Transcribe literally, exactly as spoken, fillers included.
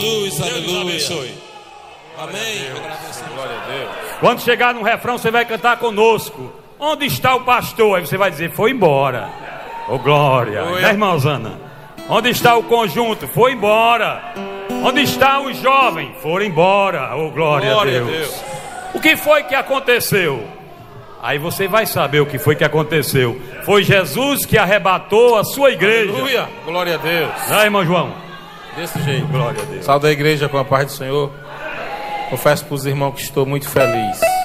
Jesus, Deus aleluia. abençoe. Amém. Glória a Deus. Quando chegar no refrão, você vai cantar conosco. Onde está o pastor? Aí você vai dizer, foi embora. Ô, glória. Né, irmã Osana? Onde está o conjunto? Foi embora. Onde está os jovens? Foram embora. Ô, glória, Glória a, Deus. a Deus. O que foi que aconteceu? Aí você vai saber o que foi que aconteceu. Foi Jesus que arrebatou a sua igreja. Aleluia. Glória a Deus. Né, irmão João? Desse jeito. Glória a Deus. Salve a igreja com a paz do Senhor. Confesso para os irmãos que estou muito feliz.